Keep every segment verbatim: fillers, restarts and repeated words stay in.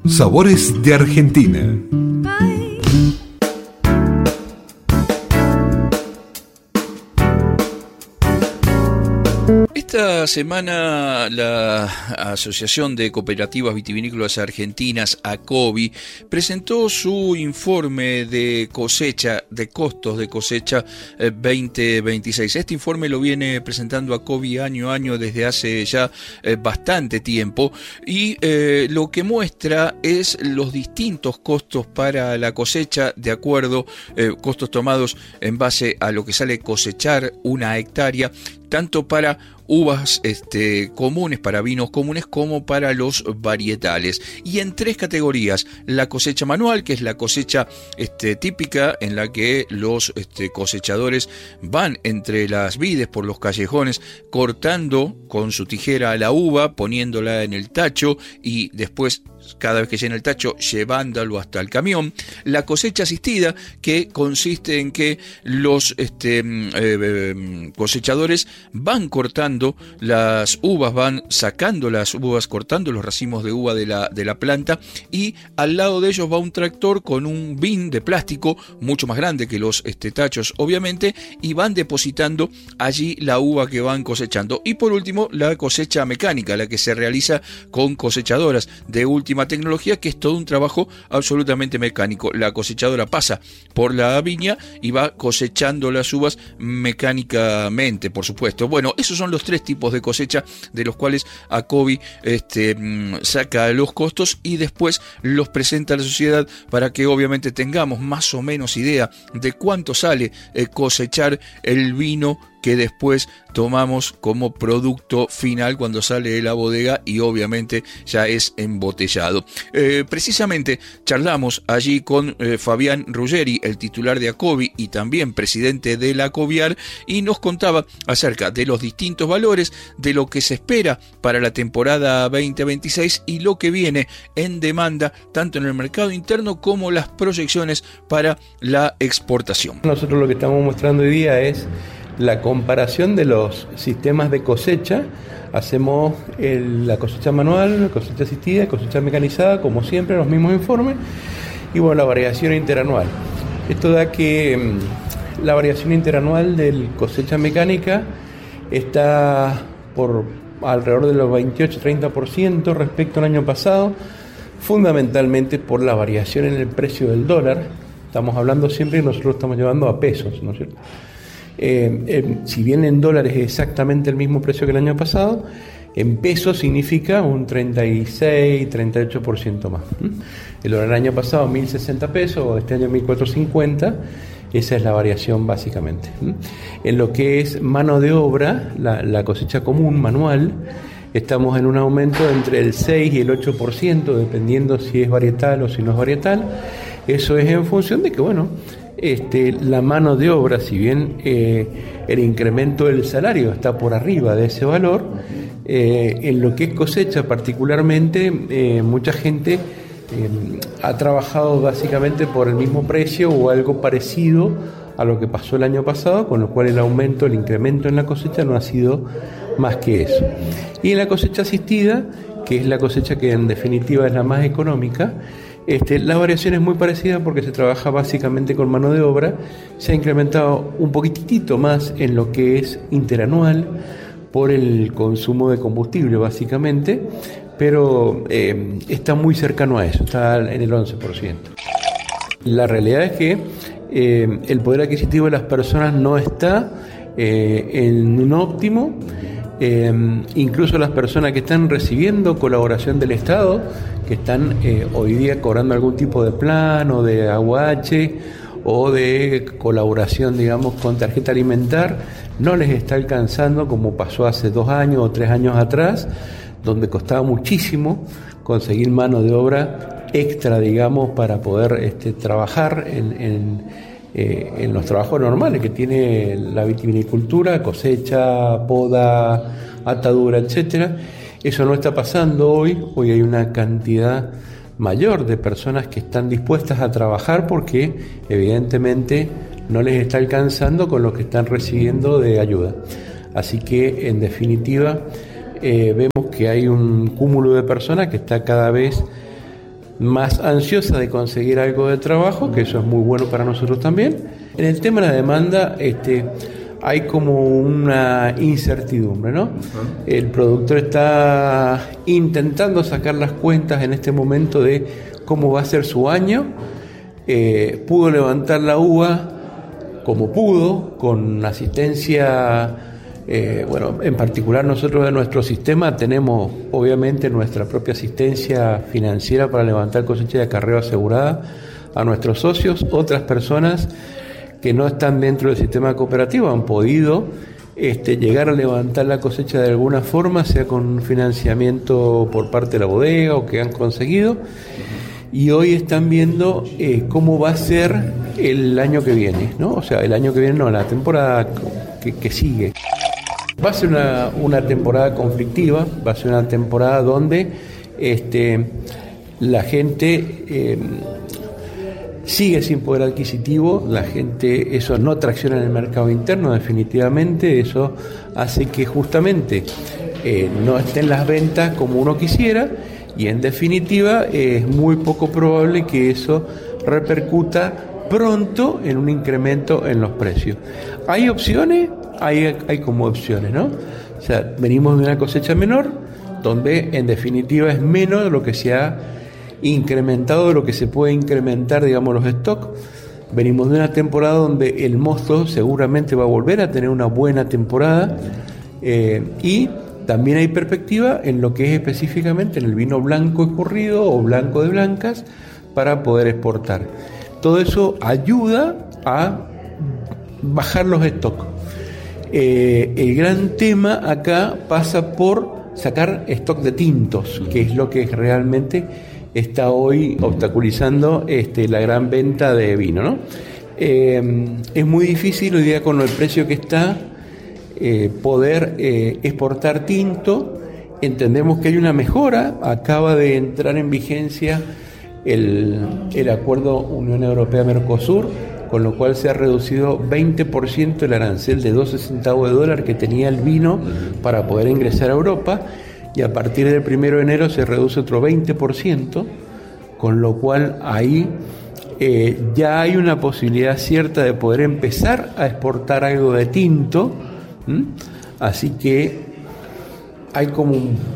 Sabores de Argentina. Esta semana la Asociación de Cooperativas Vitivinícolas Argentinas, ACOVI, presentó su informe de cosecha, de costos de cosecha veinte veintiséis. Este informe lo viene presentando ACOVI año a año desde hace ya eh, bastante tiempo y eh, lo que muestra es los distintos costos para la cosecha de acuerdo, eh, costos tomados en base a lo que sale cosechar una hectárea, tanto para uvas este, comunes, para vinos comunes, como para los varietales. Y en tres categorías: la cosecha manual, que es la cosecha este, típica en la que los este, cosechadores van entre las vides por los callejones, cortando con su tijera la uva, poniéndola en el tacho y después, cada vez que llena el tacho, llevándolo hasta el camión. La cosecha asistida, que consiste en que los este, eh, cosechadores van cortando las uvas, van sacando las uvas, cortando los racimos de uva de la, de la planta, y al lado de ellos va un tractor con un bin de plástico mucho más grande que los este, tachos, obviamente, y van depositando allí la uva que van cosechando. Y por último, la cosecha mecánica, la que se realiza con cosechadoras de última tecnología, que es todo un trabajo absolutamente mecánico. La cosechadora pasa por la viña y va cosechando las uvas mecánicamente, por supuesto. Bueno, esos son los tres tipos de cosecha de los cuales ACOVI este, saca los costos y después los presenta a la sociedad para que obviamente tengamos más o menos idea de cuánto sale eh, cosechar el vino que después tomamos como producto final cuando sale de la bodega y obviamente ya es embotellado. Eh, precisamente charlamos allí con eh, Fabián Ruggeri, el titular de ACOVI y también presidente de la ACOVIAR, y nos contaba acerca de los distintos valores, de lo que se espera para la temporada veinte veintiséis y lo que viene en demanda tanto en el mercado interno como las proyecciones para la exportación. Nosotros lo que estamos mostrando hoy día es la comparación de los sistemas de cosecha. Hacemos el, la cosecha manual, la cosecha asistida, cosecha mecanizada, como siempre, los mismos informes, y bueno, la variación interanual. Esto da que mmm, la variación interanual de cosecha mecánica está por alrededor de los veintiocho a treinta por ciento respecto al año pasado, fundamentalmente por la variación en el precio del dólar. Estamos hablando siempre, y nosotros estamos llevando a pesos, ¿no es cierto? Eh, eh, si bien en dólares es exactamente el mismo precio que el año pasado, en pesos significa un treinta y seis, treinta y ocho por ciento más. El dólar el año pasado mil sesenta pesos, este año mil cuatrocientos cincuenta, esa es la variación básicamente. En lo que es mano de obra, la, la cosecha común manual, estamos en un aumento entre el seis y el ocho por ciento, dependiendo si es varietal o si no es varietal. Eso es en función de que, bueno, Este, la mano de obra, si bien eh, el incremento del salario está por arriba de ese valor, eh, en lo que es cosecha particularmente, eh, mucha gente eh, ha trabajado básicamente por el mismo precio o algo parecido a lo que pasó el año pasado, con lo cual el aumento, el incremento en la cosecha no ha sido más que eso. Y en la cosecha asistida, que es la cosecha que en definitiva es la más económica, Este, la variación es muy parecida porque se trabaja básicamente con mano de obra. Se ha incrementado un poquitito más en lo que es interanual por el consumo de combustible básicamente, pero eh, está muy cercano a eso, está en el once por ciento. La realidad es que eh, el poder adquisitivo de las personas no está eh, en un óptimo. Eh, incluso las personas que están recibiendo colaboración del Estado, que están eh, hoy día cobrando algún tipo de plan o de A U H o de colaboración, digamos, con tarjeta alimentar, no les está alcanzando como pasó hace dos años o tres años atrás, donde costaba muchísimo conseguir mano de obra extra, digamos, para poder este, trabajar en, en Eh, en los trabajos normales que tiene la vitivinicultura, cosecha, poda, atadura, etcétera. Eso no está pasando hoy. Hoy hay una cantidad mayor de personas que están dispuestas a trabajar porque evidentemente no les está alcanzando con lo que están recibiendo de ayuda. Así que en definitiva eh, vemos que hay un cúmulo de personas que está cada vez más ansiosa de conseguir algo de trabajo, que eso es muy bueno para nosotros también. En el tema de la demanda, este, hay como una incertidumbre, ¿no? Uh-huh. El productor está intentando sacar las cuentas en este momento de cómo va a ser su año. Eh, pudo levantar la uva como pudo, con asistencia, eh, bueno, en particular nosotros en nuestro sistema tenemos obviamente nuestra propia asistencia financiera para levantar cosecha de acarreo asegurada a nuestros socios. Otras personas que no están dentro del sistema cooperativo han podido este, llegar a levantar la cosecha de alguna forma, sea con financiamiento por parte de la bodega o que han conseguido. Y hoy están viendo eh, cómo va a ser el año que viene, ¿no? O sea, el año que viene no, la temporada que, que sigue. Va a ser una, una temporada conflictiva, va a ser una temporada donde este, la gente eh, sigue sin poder adquisitivo, la gente, eso no tracciona en el mercado interno definitivamente, eso hace que justamente eh, no estén las ventas como uno quisiera. Y en definitiva es muy poco probable que eso repercuta pronto en un incremento en los precios. ¿Hay opciones? Hay, hay como opciones, ¿no? O sea, venimos de una cosecha menor, donde en definitiva es menos de lo que se ha incrementado, de lo que se puede incrementar, digamos, los stocks. Venimos de una temporada donde el mosto seguramente va a volver a tener una buena temporada eh, y también hay perspectiva en lo que es específicamente en el vino blanco escurrido o blanco de blancas para poder exportar. Todo eso ayuda a bajar los stocks. Eh, el gran tema acá pasa por sacar stock de tintos, que es lo que realmente está hoy obstaculizando este, la gran venta de vino, ¿no? Eh, es muy difícil hoy día con el precio que está Eh, poder eh, exportar tinto. Entendemos que hay una mejora, acaba de entrar en vigencia el, el acuerdo Unión Europea-Mercosur, con lo cual se ha reducido veinte por ciento el arancel de doce centavos de dólar que tenía el vino para poder ingresar a Europa, y a partir del primero de enero se reduce otro veinte por ciento, con lo cual ahí eh, ya hay una posibilidad cierta de poder empezar a exportar algo de tinto. ¿Mm? Así que hay como,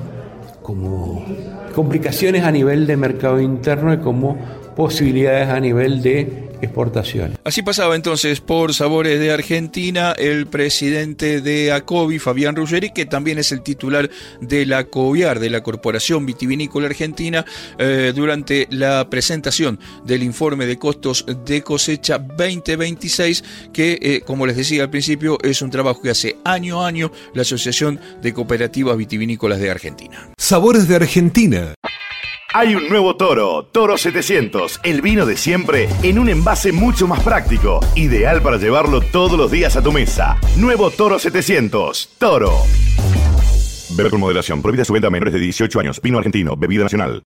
como complicaciones a nivel de mercado interno y como posibilidades a nivel de exportación. Así pasaba entonces por Sabores de Argentina el presidente de ACOVI, Fabián Ruggeri, que también es el titular de la COVIAR, de la Corporación Vitivinícola Argentina, eh, durante la presentación del informe de costos de cosecha veinte veintiséis, que, eh, como les decía al principio, es un trabajo que hace año a año la Asociación de Cooperativas Vitivinícolas de Argentina. Sabores de Argentina. Hay un nuevo Toro, Toro setecientos, el vino de siempre en un envase mucho más práctico, ideal para llevarlo todos los días a tu mesa. Nuevo Toro setecientos, Toro. Beber con moderación, prohibida su venta a menores de dieciocho años, vino argentino, bebida nacional.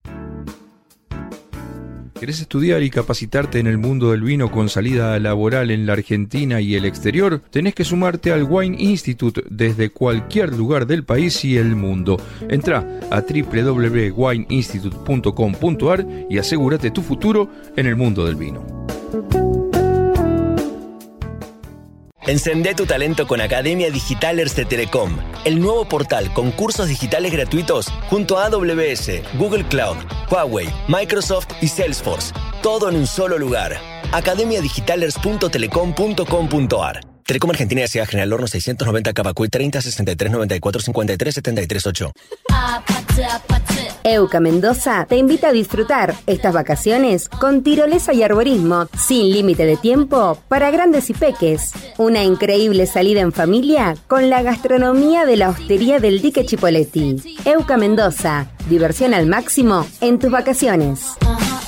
¿Querés estudiar y capacitarte en el mundo del vino con salida laboral en la Argentina y el exterior? Tenés que sumarte al Wine Institute desde cualquier lugar del país y el mundo. Entrá a doble u doble u doble u punto wine institute punto com punto a r y asegúrate tu futuro en el mundo del vino. Encendé tu talento con Academia Digitalers de Telecom, el nuevo portal con cursos digitales gratuitos junto a A W S, Google Cloud, Huawei, Microsoft y Salesforce. Todo en un solo lugar. academia digitalers punto telecom punto com punto a r. Telecom Argentina S A General Horno seiscientos noventa Cavacuy treinta sesenta y tres noventa y cuatro cincuenta y tres setenta y tres ocho. Euca Mendoza te invita a disfrutar estas vacaciones con tirolesa y arborismo sin límite de tiempo para grandes y peques. Una increíble salida en familia con la gastronomía de la hostería del Dique Chipoleti. Euca Mendoza, diversión al máximo en tus vacaciones.